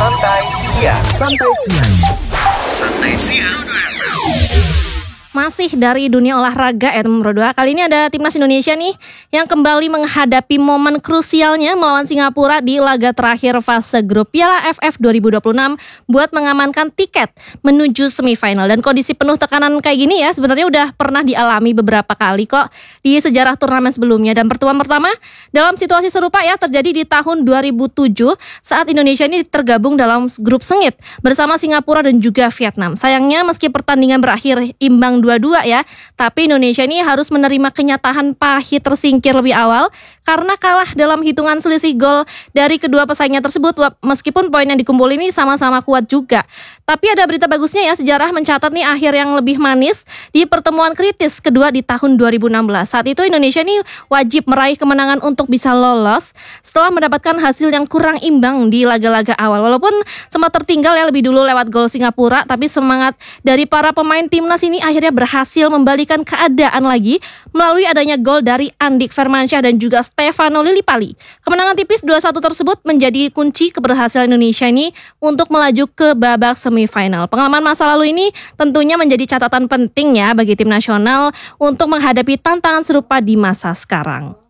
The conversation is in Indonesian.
Santai Siang. Santai Siang. Santai Siang. Masih dari dunia olahraga teman berdua. Kali ini ada timnas Indonesia nih yang kembali menghadapi momen krusialnya melawan Singapura di laga terakhir fase grup Piala AFF 2026 buat mengamankan tiket menuju semifinal. Dan kondisi penuh tekanan kayak gini ya sebenarnya udah pernah dialami beberapa kali kok di sejarah turnamen sebelumnya. Dan pertemuan pertama dalam situasi serupa ya terjadi di tahun 2007 saat Indonesia ini tergabung dalam grup sengit bersama Singapura dan juga Vietnam. Sayangnya meski pertandingan berakhir imbang 2-2 ya, tapi Indonesia ini harus menerima kenyataan pahit tersingkir lebih awal karena kalah dalam hitungan selisih gol dari kedua pesaingnya tersebut meskipun poin yang dikumpul ini sama-sama kuat juga. Tapi ada berita bagusnya ya, sejarah mencatat nih akhir yang lebih manis di pertemuan kritis kedua di tahun 2016. Saat itu Indonesia ini wajib meraih kemenangan untuk bisa lolos setelah mendapatkan hasil yang kurang imbang di laga-laga awal. Walaupun sempat tertinggal ya lebih dulu lewat gol Singapura, tapi semangat dari para pemain timnas ini akhirnya berhasil membalikan keadaan lagi melalui adanya gol dari Andik Firmansyah dan juga Stefano Lillipali. Kemenangan tipis 2-1 tersebut menjadi kunci keberhasilan Indonesia ini untuk melaju ke babak semifinal. Pengalaman masa lalu ini tentunya menjadi catatan penting ya bagi tim nasional untuk menghadapi tantangan serupa di masa sekarang.